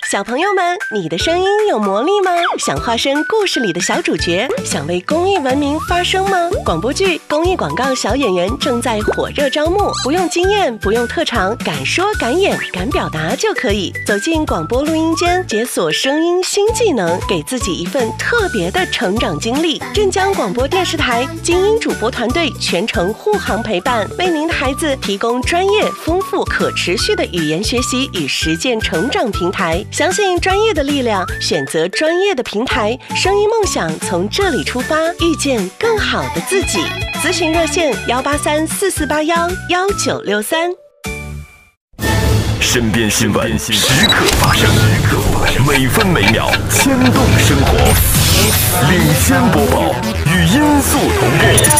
小朋友们，你的声音有魔力吗？想化身故事里的小主角，想为公益文明发声吗？广播剧、公益广告小演员正在火热招募，不用经验，不用特长，敢说敢演敢表达就可以。走进广播录音间，解锁声音新技能，给自己一份特别的成长经历。镇江广播电视台精英主播团队全程护航陪伴，为您的孩子提供专业、丰富、可持续的语言学习与实践成长平台。相信专业的力量，选择专业的平台，声音梦想从这里出发，遇见更好的自己。咨询热线18344811963。 身边新闻时刻发生，每分每秒牵动生活。领先播报，与音速同步。